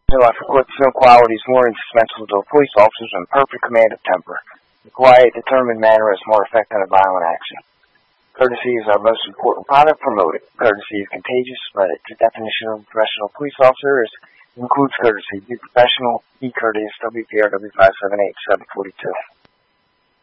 No, I forgot some qualities more indispensable to a police officer than perfect command of temper. The quiet, determined manner has more effect than a violent action. Courtesy is our most important product. Promote it. Courtesy is contagious. Spread it. The definition of a professional police officer includes courtesy. Be professional. Be courteous. WPRW 578-742.